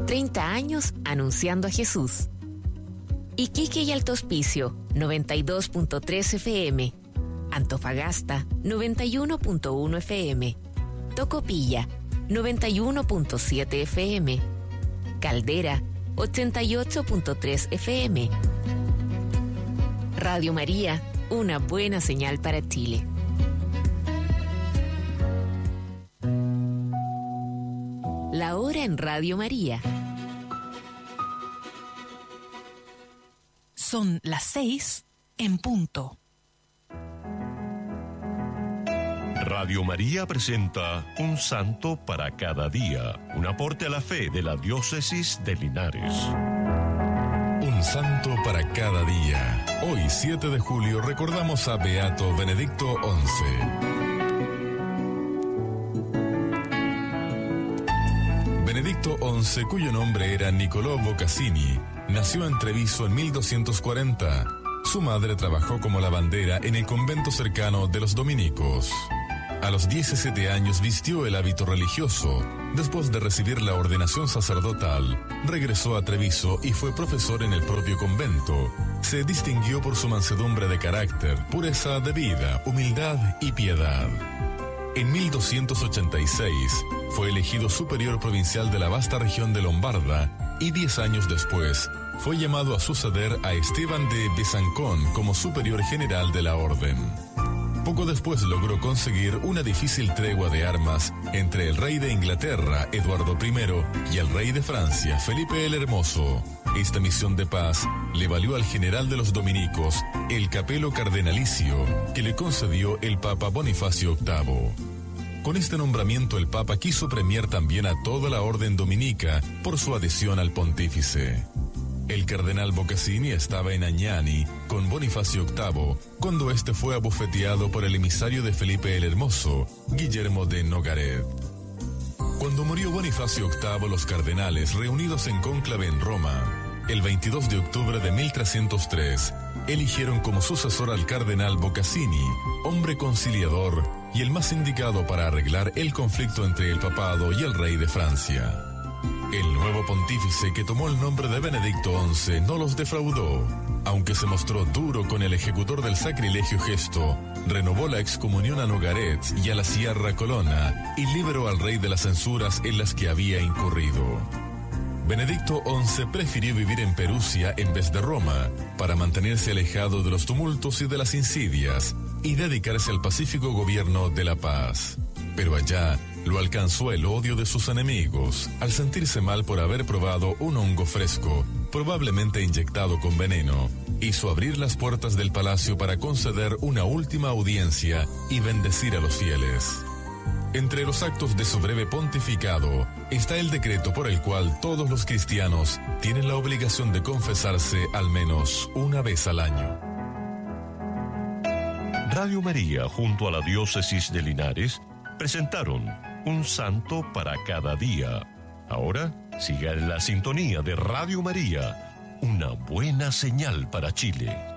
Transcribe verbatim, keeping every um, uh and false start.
treinta años anunciando a Jesús. Iquique y Alto Hospicio, noventa y dos punto tres F M. Antofagasta, noventa y uno punto uno F M. Tocopilla, noventa y uno punto siete F M. Caldera, ochenta y ocho punto tres F M. Radio María, una buena señal para Chile. La hora en Radio María. Son las seis en punto. Radio María presenta Un Santo para cada día, un aporte a la fe de la Diócesis de Linares. Un santo para cada día. Hoy, siete de julio, recordamos a Beato Benedicto once. Benedicto once, cuyo nombre era Niccolò Bocassini, nació en Treviso en mil doscientos cuarenta. Su madre trabajó como lavandera en el convento cercano de los dominicos. A los diecisiete años vistió el hábito religioso. Después de recibir la ordenación sacerdotal, regresó a Treviso y fue profesor en el propio convento. Se distinguió por su mansedumbre de carácter, pureza de vida, humildad y piedad. En mil doscientos ochenta y seis fue elegido superior provincial de la vasta región de Lombarda y diez años después fue llamado a suceder a Esteban de Besancón como superior general de la orden. Poco después logró conseguir una difícil tregua de armas entre el rey de Inglaterra, Eduardo primero, y el rey de Francia, Felipe el Hermoso. Esta misión de paz le valió al general de los dominicos el capelo cardenalicio que le concedió el Papa Bonifacio octavo. Con este nombramiento el Papa quiso premiar también a toda la orden dominica por su adhesión al pontífice. El cardenal Bocassini estaba en Añani con Bonifacio octavo cuando este fue abofeteado por el emisario de Felipe el Hermoso, Guillermo de Nogaret. Cuando murió Bonifacio octavo, los cardenales, reunidos en cónclave en Roma, el veintidós de octubre de mil trescientos tres, eligieron como sucesor al cardenal Bocassini, hombre conciliador y el más indicado para arreglar el conflicto entre el papado y el rey de Francia. El nuevo pontífice, que tomó el nombre de Benedicto once, no los defraudó. Aunque se mostró duro con el ejecutor del sacrilegio gesto, renovó la excomunión a Nogaret y a la Sierra Colonna y liberó al rey de las censuras en las que había incurrido. Benedicto once prefirió vivir en Perusia en vez de Roma, para mantenerse alejado de los tumultos y de las insidias, y dedicarse al pacífico gobierno de la paz. Pero allá lo alcanzó el odio de sus enemigos, al sentirse mal por haber probado un hongo fresco, probablemente inyectado con veneno. Hizo abrir las puertas del palacio para conceder una última audiencia y bendecir a los fieles. Entre los actos de su breve pontificado está el decreto por el cual todos los cristianos tienen la obligación de confesarse al menos una vez al año. Radio María, junto a la Diócesis de Linares, presentaron Un Santo para cada día. Ahora siga en la sintonía de Radio María, una buena señal para Chile.